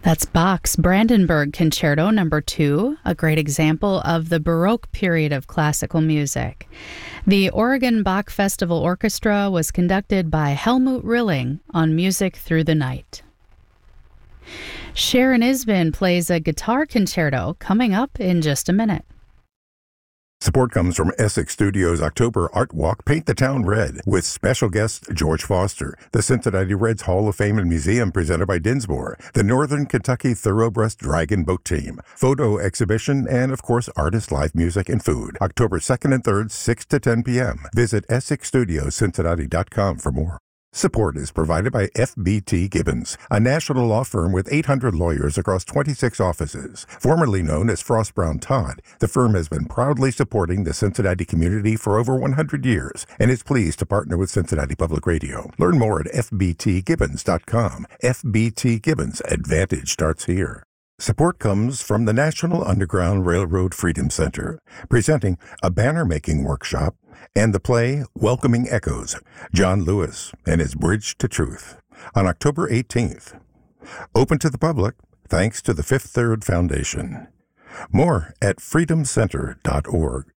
That's Bach's Brandenburg Concerto No. 2, a great example of the Baroque period of classical music. The Oregon Bach Festival Orchestra was conducted by Helmut Rilling on Music Through the Night. Sharon Isbin plays a guitar concerto coming up in just a minute. Support comes from Essex Studios' October Art Walk, Paint the Town Red, with special guest George Foster, the Cincinnati Reds Hall of Fame and Museum presented by Dinsmore, the Northern Kentucky Thoroughbred Dragon Boat Team, photo exhibition, and, of course, artist live music and food. October 2nd and 3rd, 6 to 10 p.m. Visit EssexStudiosCincinnati.com for more. Support is provided by FBT Gibbons, a national law firm with 800 lawyers across 26 offices. Formerly known as Frost Brown Todd, the firm has been proudly supporting the Cincinnati community for over 100 years and is pleased to partner with Cincinnati Public Radio. Learn more at FBTGibbons.com. FBT Gibbons, Advantage starts here. Support comes from the National Underground Railroad Freedom Center, presenting a banner-making workshop and the play Welcoming Echoes, John Lewis and his Bridge to Truth, on October 18th. Open to the public, thanks to the Fifth Third Foundation. More at freedomcenter.org.